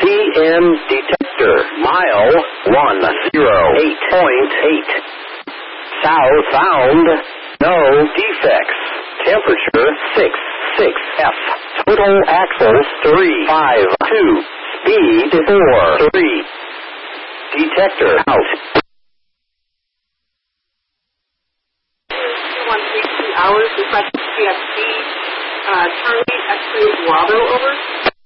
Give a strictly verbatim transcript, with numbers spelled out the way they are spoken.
M detector. Mile one oh eight point eight. South found. No defects. Temperature six six F. Total axles three five two. Speed four three. Detector out. one three two hours, request C F C, uh, Charlie X-ray Bravo, over.